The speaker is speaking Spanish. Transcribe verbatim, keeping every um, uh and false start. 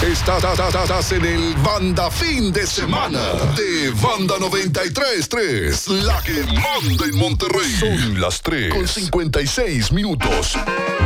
Estás, estás- estás en el Banda Fin de Semana de Banda noventa y tres punto tres, la que manda en Monterrey. Son las tres con cincuenta y seis minutos.